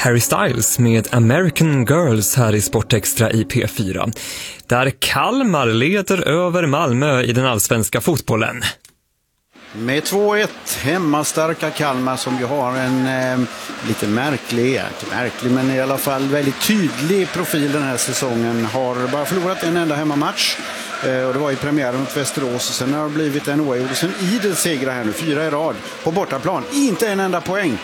Harry Styles med American Girls här i Sportextra i P4. Där Kalmar leder över Malmö i den allsvenska fotbollen. Med 2-1 hemmastarka Kalmar som ju har en lite märklig men i alla fall väldigt tydlig profil den här säsongen. Har bara förlorat en enda hemmamatch. Och det var i premiären mot Västerås. Sen har det blivit en oavgjord. Sen idel segrar här nu, 4 i rad på bortaplan. Inte en enda poäng.